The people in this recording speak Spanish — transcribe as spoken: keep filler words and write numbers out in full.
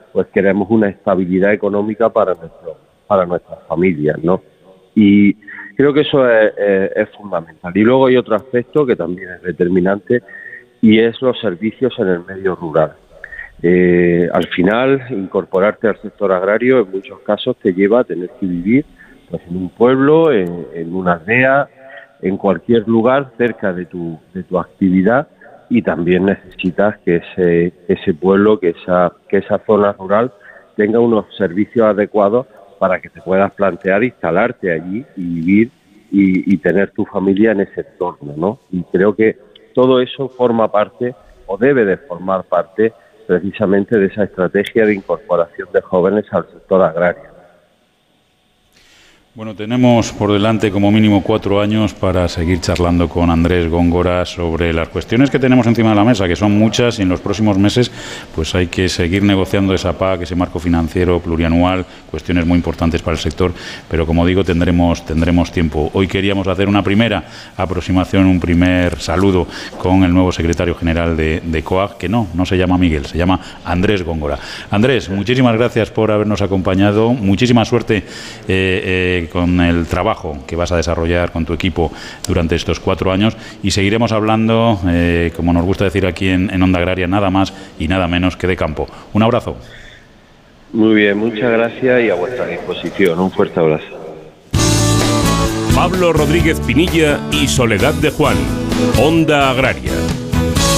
pues queremos una estabilidad económica para nuestro, para nuestras familias, ¿no? Y creo que eso es, es, es fundamental. Y luego hay otro aspecto que también es determinante, y es los servicios en el medio rural. Eh, al final, incorporarte al sector agrario en muchos casos te lleva a tener que vivir pues en un pueblo, en, en una aldea, en cualquier lugar cerca de tu, de tu actividad, y también necesitas que ese, ese pueblo, que esa, que esa zona rural tenga unos servicios adecuados para que te puedas plantear instalarte allí y vivir y, y tener tu familia en ese entorno, ¿no? Y creo que todo eso forma parte, o debe de formar parte, precisamente de esa estrategia de incorporación de jóvenes al sector agrario. Bueno, tenemos por delante como mínimo cuatro años para seguir charlando con Andrés Góngora sobre las cuestiones que tenemos encima de la mesa, que son muchas, y en los próximos meses pues hay que seguir negociando esa P A C, ese marco financiero plurianual, cuestiones muy importantes para el sector, pero como digo, tendremos, tendremos tiempo. Hoy queríamos hacer una primera aproximación, un primer saludo con el nuevo secretario general de, de COAG, que no, no se llama Miguel, se llama Andrés Góngora. Andrés, muchísimas gracias por habernos acompañado, muchísima suerte eh, eh, con el trabajo que vas a desarrollar con tu equipo durante estos cuatro años, y seguiremos hablando, eh, como nos gusta decir aquí en, en Onda Agraria, nada más y nada menos que de campo. Un abrazo. Muy bien, muchas gracias y a vuestra disposición. Un fuerte abrazo. Pablo Rodríguez Pinilla y Soledad de Juan, Onda Agraria.